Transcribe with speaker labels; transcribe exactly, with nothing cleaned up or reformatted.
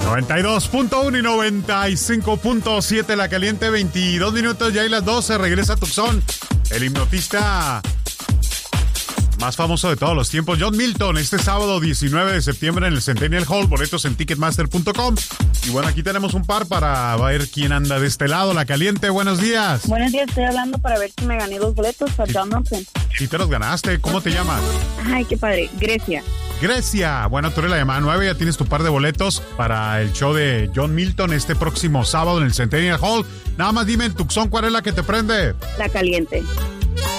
Speaker 1: noventa y dos punto uno y noventa y cinco punto siete La Caliente, veintidós minutos, ya hay las doce, regresa Tucson, el hipnotista más famoso de todos los tiempos, John Milton, este sábado diecinueve de septiembre en el Centennial Hall, boletos en ticketmaster punto com. Y bueno, aquí tenemos un par para ver quién anda de este lado. La Caliente, buenos días.
Speaker 2: Buenos días, estoy hablando para ver si me gané los boletos para John Milton.
Speaker 1: Sí te los ganaste, ¿cómo te llamas?
Speaker 2: Ay, qué padre, Grecia.
Speaker 1: Grecia, bueno, tú eres la llamada nueve, ya tienes tu par de boletos para el show de John Milton este próximo sábado en el Centennial Hall. Nada más dime en Tucson, ¿cuál es la que te prende?
Speaker 2: La Caliente.